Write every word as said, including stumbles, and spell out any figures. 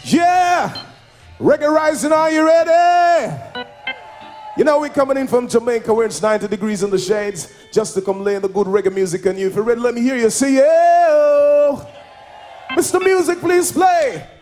Yeah! Reggae Rising, are you ready? You know, we're coming in from Jamaica where it's ninety degrees in the shades just to come lay the good reggae music on you. If you're ready, let me hear you. See you. Mister Music, please play.